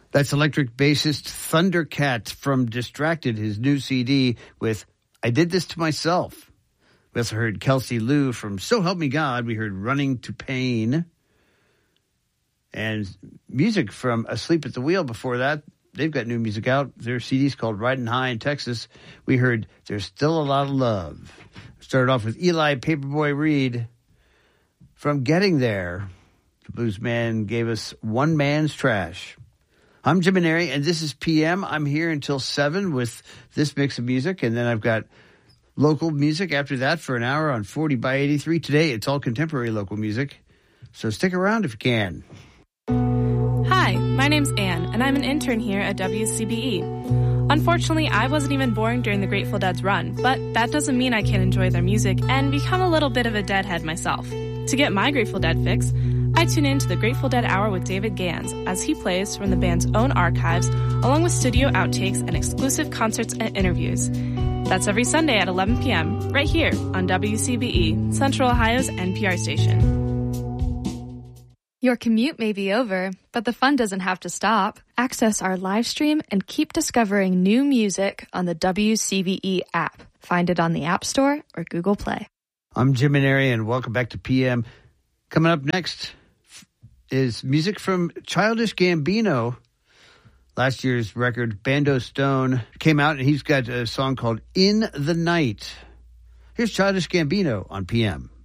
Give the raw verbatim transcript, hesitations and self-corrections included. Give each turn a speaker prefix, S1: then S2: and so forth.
S1: That's electric bassist Thundercat from Distracted, his new C D with I Did This to Myself. We also heard Kelsey Lou from So Help Me God. We heard Running to Pain. And music from Asleep at the Wheel before that. They've got new music out. Their C D's called Riding High in Texas. We heard There's Still a Lot of Love. Started off with Eli Paperboy Reed from Getting There. The blues man gave us One Man's Trash. I'm Jim Maneri, and this is P M. I'm here until seven with this mix of music, and then I've got local music after that for an hour on forty by eighty-three. Today, it's all contemporary local music, so stick around if you can.
S2: Hi, my name's Anne, and I'm an intern here at W C B E. Unfortunately, I wasn't even born during the Grateful Dead's run, but that doesn't mean I can't enjoy their music and become a little bit of a Deadhead myself. To get my Grateful Dead fix, I tune in to the Grateful Dead Hour with David Gans as he plays from the band's own archives, along with studio outtakes and exclusive concerts and interviews. That's every Sunday at eleven p.m. right here on W C B E, Central Ohio's N P R station.
S3: Your commute may be over, but the fun doesn't have to stop. Access our live stream and keep discovering new music on the W C B E app. Find it on the App Store or Google Play.
S1: I'm Jim Maneri, and welcome back to P M. Coming up next is music from Childish Gambino. Last year's record, Bando Stone, came out, and he's got a song called In the Night. Here's Childish Gambino on P M.